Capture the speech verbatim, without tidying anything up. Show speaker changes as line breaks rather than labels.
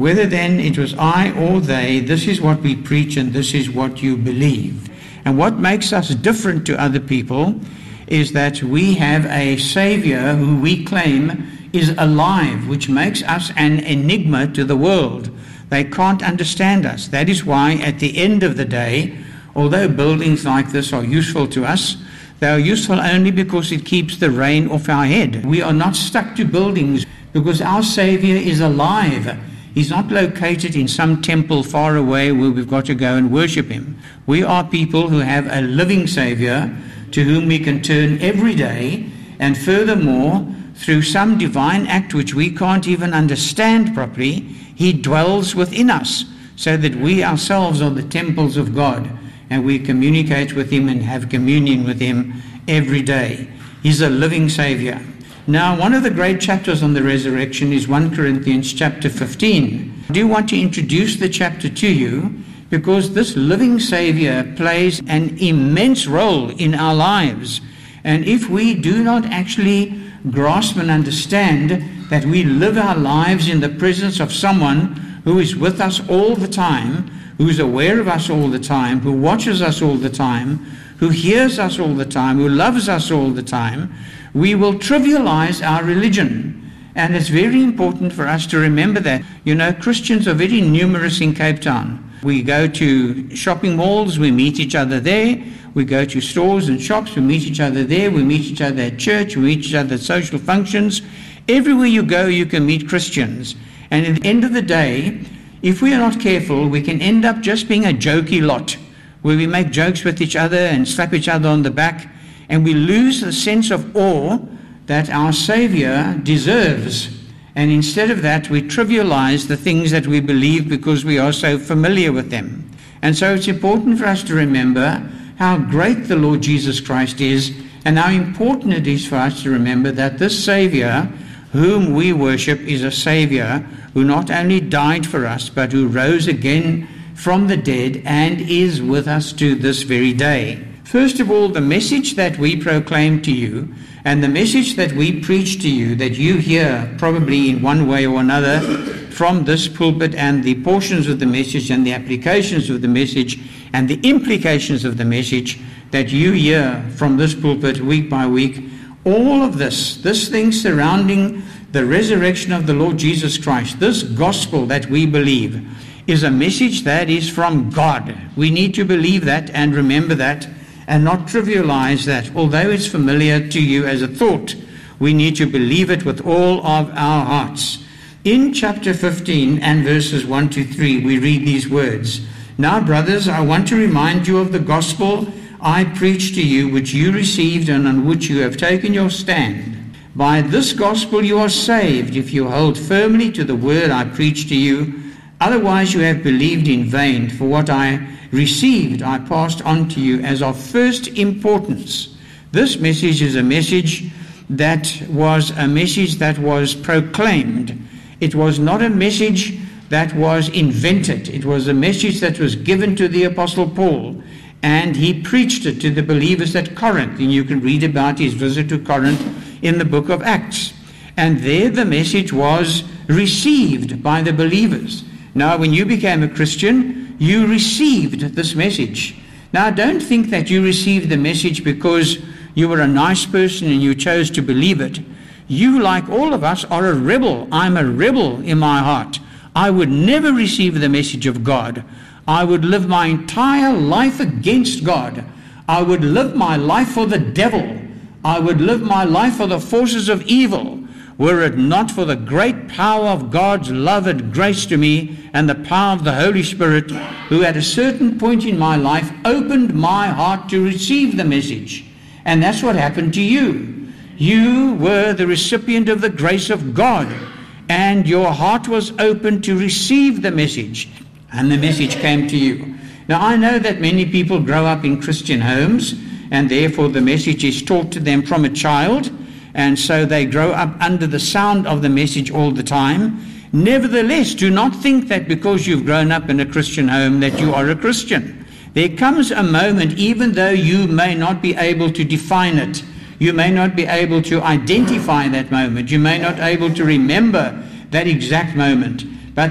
Whether then it was I or they, this is what we preach and this is what you believe. And what makes us different to other people is that we have a Savior who we claim is alive, which makes us an enigma to the world. They can't understand us. That is why at the end of the day, although buildings like this are useful to us, they are useful only because it keeps the rain off our head. We are not stuck to buildings because our Savior is alive. He's not located in some temple far away where we've got to go and worship him. We are people who have a living Savior to whom we can turn every day, and furthermore, through some divine act which we can't even understand properly, he dwells within us so that we ourselves are the temples of God, and we communicate with him and have communion with him every day. He's a living Savior. Now, one of the great chapters on the resurrection is First Corinthians chapter fifteen. I do want to introduce the chapter to you because this living Savior plays an immense role in our lives. And if we do not actually grasp and understand that we live our lives in the presence of someone who is with us all the time, who is aware of us all the time, who watches us all the time, who hears us all the time, who loves us all the time, we will trivialize our religion. And it's very important for us to remember that. You know, Christians are very numerous in Cape Town. We go to shopping malls, we meet each other there. We go to stores and shops, we meet each other there. We meet each other at church, we meet each other at social functions. Everywhere you go, you can meet Christians. And at the end of the day, if we are not careful, we can end up just being a jokey lot, where we make jokes with each other and slap each other on the back, and we lose the sense of awe that our Savior deserves. And instead of that, we trivialize the things that we believe because we are so familiar with them. And so it's important for us to remember how great the Lord Jesus Christ is, and how important it is for us to remember that this Savior whom we worship is a Savior who not only died for us, but who rose again from the dead and is with us to this very day. First of all, the message that we proclaim to you and the message that we preach to you, that you hear probably in one way or another from this pulpit, and the portions of the message and the applications of the message and the implications of the message that you hear from this pulpit week by week, all of this, this thing surrounding the resurrection of the Lord Jesus Christ, this gospel that we believe, is a message that is from God. We need to believe that and remember that, and not trivialize that. Although it's familiar to you as a thought, we need to believe it with all of our hearts. In chapter fifteen and verses one to three, we read these words. Now, brothers, I want to remind you of the gospel I preached to you, which you received and on which you have taken your stand. By this gospel you are saved, if you hold firmly to the word I preached to you. Otherwise you have believed in vain. For what I received I passed on to you as of first importance. This message is a message that was a message that was proclaimed. It was not a message that was invented. It was a message that was given to the Apostle Paul, and he preached it to the believers at Corinth. And you can read about his visit to Corinth in the book of Acts. And there the message was received by the believers. Now, when you became a Christian, you received this message. Now, don't think that you received the message because you were a nice person and you chose to believe it. You, like all of us, are a rebel. I'm a rebel in my heart. I would never receive the message of God. I would live my entire life against God. I would live my life for the devil. I would live my life for the forces of evil, were it not for the great power of God's love and grace to me and the power of the Holy Spirit, who at a certain point in my life opened my heart to receive the message. And that's what happened to you. You were the recipient of the grace of God, and your heart was open to receive the message, and the message came to you. Now, I know that many people grow up in Christian homes, and therefore the message is taught to them from a child, and so they grow up under the sound of the message all the time. Nevertheless, do not think that because you've grown up in a Christian home that you are a Christian. There comes a moment, even though you may not be able to define it, you may not be able to identify that moment, you may not be able to remember that exact moment,